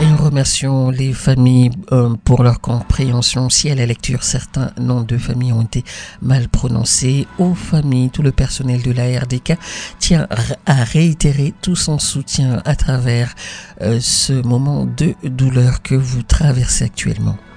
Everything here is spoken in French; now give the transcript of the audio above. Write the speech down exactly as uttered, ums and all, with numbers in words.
Et nous remercions les familles euh, pour leur compréhension. Si à la lecture certains noms de familles ont été mal prononcés, aux familles, tout le personnel de la R D K tient à réitérer tout son soutien à travers euh, ce moment de douleur que vous traversez actuellement.